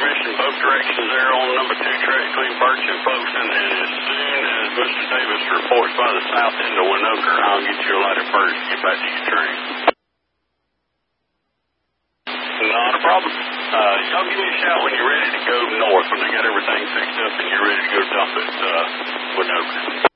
transmission both directions there on number 2 track between Birch and Folkston, and as soon as Mr. Davis reports by the south end of Winoker, I'll get you a light of Birch to get back to your train. Not a problem. Y'all give me a shout when you're ready to go north, when they got everything fixed up and you're ready to go dump it, Winoker.